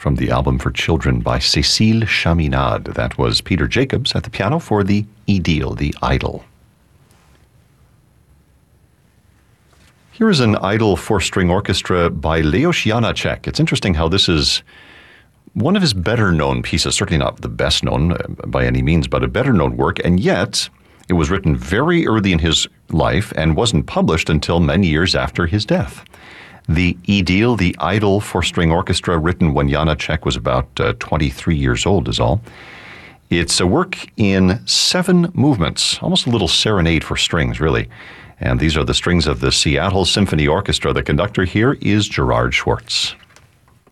from the album for children by Cécile Chaminade. That was Peter Jacobs at the piano for the Idyll, the Idyll. Here is an Idyll four-string orchestra by Leos Janáček. It's interesting how this is one of his better-known pieces, certainly not the best-known by any means, but a better-known work, and yet it was written very early in his life and wasn't published until many years after his death. The Idyll, the Idyll four-string orchestra, written when Janáček was about 23 years old is all. It's a work in 7 movements, almost a little serenade for strings, really. And these are the strings of the Seattle Symphony Orchestra. The conductor here is Gerard Schwartz.